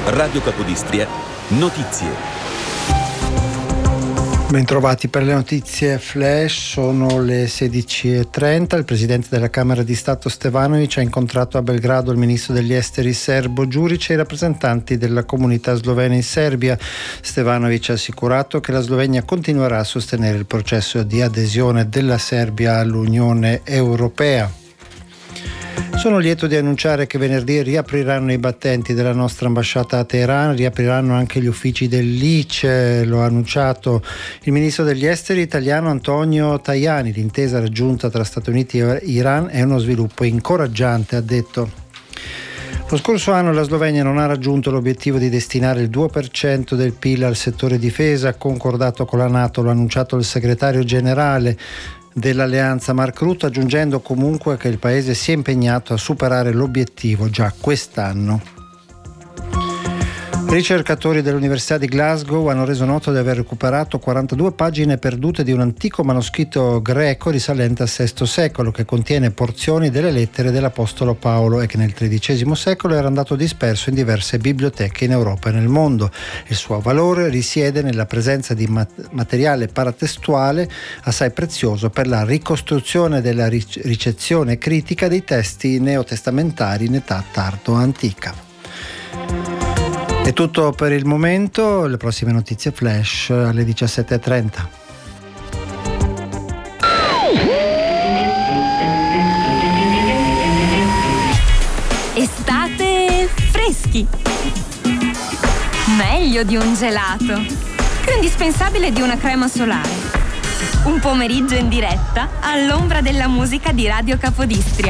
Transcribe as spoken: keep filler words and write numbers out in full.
Radio Capodistria, notizie. Bentrovati per le notizie flash, sono le sedici e trenta. Il presidente della Camera di Stato Stevanović ha incontrato a Belgrado il ministro degli esteri serbo Đurić e i rappresentanti della comunità slovena in Serbia. Stevanović ha assicurato che la Slovenia continuerà a sostenere il processo di adesione della Serbia all'Unione Europea. Sono lieto di annunciare che venerdì riapriranno i battenti della nostra ambasciata a Teheran, riapriranno anche gli uffici dell'I C E, lo ha annunciato il ministro degli esteri italiano Antonio Tajani. L'intesa raggiunta tra Stati Uniti e Iran è uno sviluppo incoraggiante, ha detto. Lo scorso anno la Slovenia non ha raggiunto l'obiettivo di destinare il due per cento del P I L al settore difesa, concordato con la NATO, lo ha annunciato il segretario generale dell'alleanza Mark Rutte, aggiungendo comunque che il paese si è impegnato a superare l'obiettivo già quest'anno. Ricercatori dell'Università di Glasgow hanno reso noto di aver recuperato quarantadue pagine perdute di un antico manoscritto greco risalente al sesto secolo che contiene porzioni delle lettere dell'Apostolo Paolo e che nel tredicesimo secolo era andato disperso in diverse biblioteche in Europa e nel mondo. Il suo valore risiede nella presenza di mat- materiale paratestuale assai prezioso per la ricostruzione della ric- ricezione critica dei testi neotestamentari in età tardo-antica. È tutto per il momento, le prossime notizie flash alle diciassette e trenta. Estate freschi, meglio di un gelato, più indispensabile di una crema solare. Un pomeriggio in diretta all'ombra della musica di Radio Capodistria.